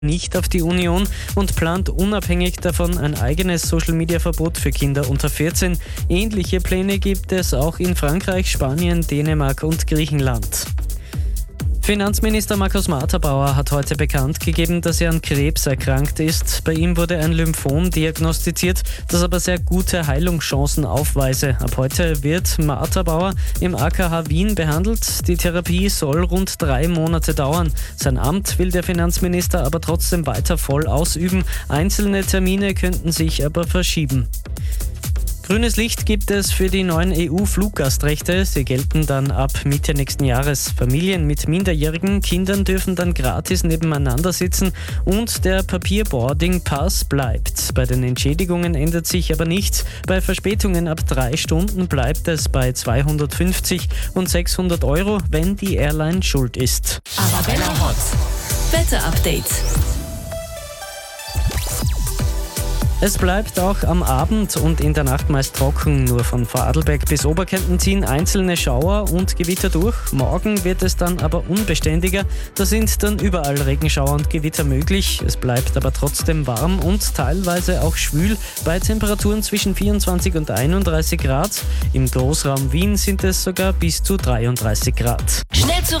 nicht auf die Union und plant unabhängig davon ein eigenes Social-Media-Verbot für Kinder unter 14. Ähnliche Pläne gibt es auch in Frankreich, Spanien, Dänemark und Griechenland. Finanzminister Markus Marter-Bauer hat heute bekannt gegeben, dass er an Krebs erkrankt ist. Bei ihm wurde ein Lymphom diagnostiziert, das aber sehr gute Heilungschancen aufweise. Ab heute wird Marter-Bauer im AKH Wien behandelt. Die Therapie soll rund 3 Monate dauern. Sein Amt will der Finanzminister aber trotzdem weiter voll ausüben. Einzelne Termine könnten sich aber verschieben. Grünes Licht gibt es für die neuen EU-Fluggastrechte. Sie gelten dann ab Mitte nächsten Jahres. Familien mit minderjährigen Kindern dürfen dann gratis nebeneinander sitzen und der Papierboarding-Pass bleibt. Bei den Entschädigungen ändert sich aber nichts. Bei Verspätungen ab 3 Stunden bleibt es bei 250 und 600 Euro, wenn die Airline schuld ist. Arabella Hot. Wetter-Update. Es bleibt auch am Abend und in der Nacht meist trocken. Nur von Vorarlberg bis Oberkärnten ziehen einzelne Schauer und Gewitter durch. Morgen wird es dann aber unbeständiger. Da sind dann überall Regenschauer und Gewitter möglich. Es bleibt aber trotzdem warm und teilweise auch schwül bei Temperaturen zwischen 24 und 31 Grad. Im Großraum Wien sind es sogar bis zu 33 Grad. Schnell zu